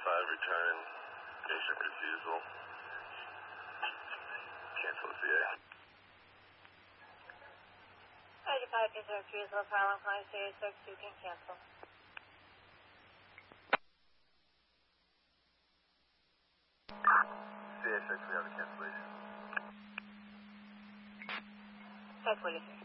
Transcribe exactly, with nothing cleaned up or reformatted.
five, return patient refusal. Cancel the C A. ninety-five patient refusal, file on client C A six, you can cancel. C A six, we have a cancellation. That's what it is.